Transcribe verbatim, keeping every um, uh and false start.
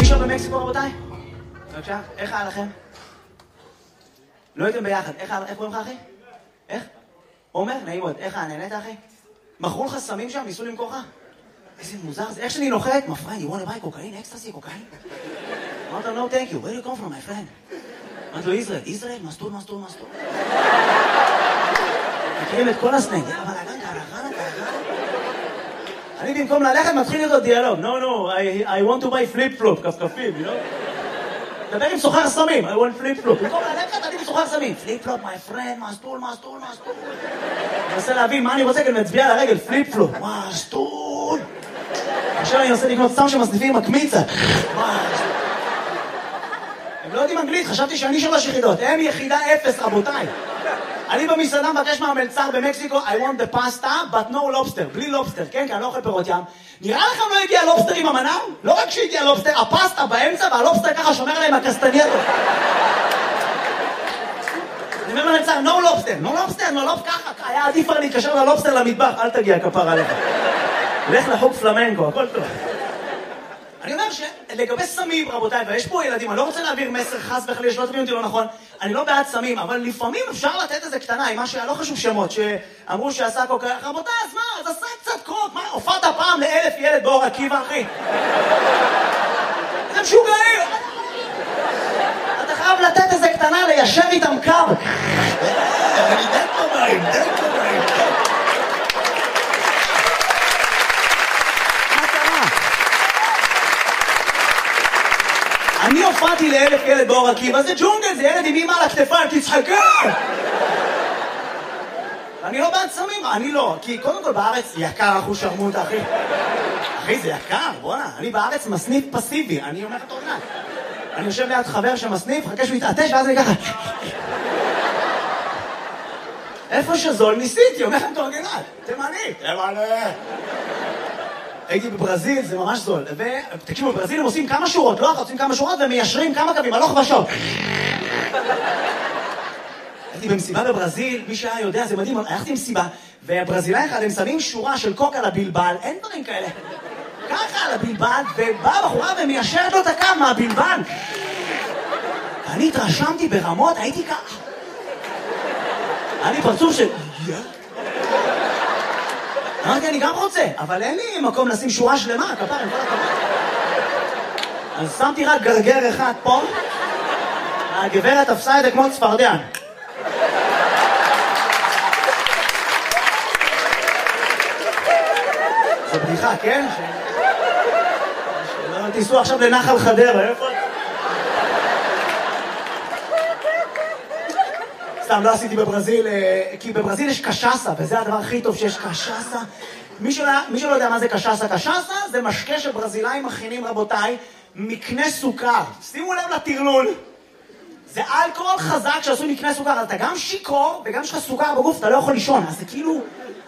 מישהו במקסיקו רבותיי? בבקשה, איך היה לכם? לא הייתם ביחד, איך קוראים לך אחי? איך? עומר? נעים מאוד, איך היה? נהנית אחי? מכרו לך סמים שם? ניסו למכור לך? איזה מוזר זה, איך שאני נוחת? My friend, you want to buy cocaine? אקסטסי, קוקאין? אמרת לו, no thank you, where do you come from my friend? אמרת לו, ישראל, ישראל, מסטול, מסטול, מסטול. מכירים את כל הסנג, אבל אגן קרחנה, קרחנה. אני במקום ללכת מתחיל להיות דיאלוג. No, no, I, I want to buy flip-flop, כפכפים, you know? דבר עם סוחר סמים, I want flip-flop. במקום ללכת, אני בסוחר סמים. flip-flop, my friend, מסטול, מסטול, מסטול. אני מנסה להבין מה אני רוצה, כי אני מצביע על הרגל, flip-flop, מסטול. עכשיו אני מנסה לקנות סתם שמסניפים מקמיצה. הם לא יודעים אנגלית, חשבתי שאני שלוש יחידות. הם יחידה אפס, רבותיי. אני במסעדה מבקש מהמלצר במקסיקו, I want the pasta, but no lobster. בלי לובסטר, כן? כי אני לא אוכל פירות ים. נראה לכם לא הגיע לובסטר עם המנה? לא רק שהגיע לובסטר, הפסטה באמצע, והלובסטר ככה שומר עליהם הקסטנייטו. אני אומר למלצר, no lobster, no lobster, no lobster, ככה. היה עדיף לי להתקשר ללובסטר למטבח, אל תגיע כפר עליך. לך לחוג פלמנקו, הכל טוב. אני אומר שלגבי סמים, רבותיי, ויש פה ילדים, אני לא רוצה להעביר מסר חס וחלילה, שלא תבינו אותי לא נכון, אני לא בעד סמים, אבל לפעמים אפשר לתת איזה קטנה, עם משהו, לא חשוב שמות, שאמרו שעשה כל כך, רבותיי, אז מה, אז עשה קצת קוק, מה, הופעת פעם לאלף ילד באור עקיבא, אחי? זה משוגעים! אתה חייב לתת איזה קטנה, ליישר איתם קו. אני די קומיים, די קומיים. אני הופעתי לאלף ילד באור עקיבא, זה ג'ונגל, זה ילד עם אמא על הכתפיים, תצחקה! אני לא בעד סמים, אני לא, כי קודם כל בארץ יקר אחוז שרמוטה, אחי. אחי, זה יקר, בוא'נה, אני בארץ מסניף פסיבי, אני אומר לך תורנת. אני יושב ליד חבר שמסניף, חכה שהוא יתעטש, ואז אני ככה... איפה שזול ניסיתי, אומר לכם תורנת, תימני, תימני. הייתי בברזיל, זה ממש זול. ותקשיבו, בברזיל הם עושים כמה שורות, לא? עושים כמה שורות ומיישרים כמה קווים, הלוך ושוב. הייתי במסיבה בברזיל, מי שהיה יודע, זה מדהים, הלכתי במסיבה, והברזילאי אחד, הם שמים שורה של קוק על הבלבל, אין דברים כאלה. ככה על הבלבל, ובאה בחורה ומיישרת לו את הקו מהבלבל. אני התרשמתי ברמות, הייתי ככה. אני פרצוף של... אמרתי, אני גם רוצה, אבל אין לי מקום לשים שורה שלמה, כפר, עם כל הכבוד. אז שמתי רק גרגר אחד פה, הגברת תפסה את זה כמו צפרדע. זו בדיחה, כן? שלא תיסעו עכשיו לנחל חדרה, איפה? סתם, לא עשיתי בברזיל, כי בברזיל יש קשאסה, וזה הדבר הכי טוב שיש קשאסה. מי שלא, מי שלא יודע מה זה קשאסה, קשאסה זה משקה שברזילאים מכינים, רבותיי, מקנה סוכר. שימו לב לטרלול. זה אלכוהול חזק שעשוי מקנה סוכר, אז אתה גם שיקור וגם יש לך סוכר בגוף, אתה לא יכול לישון, אז זה כאילו...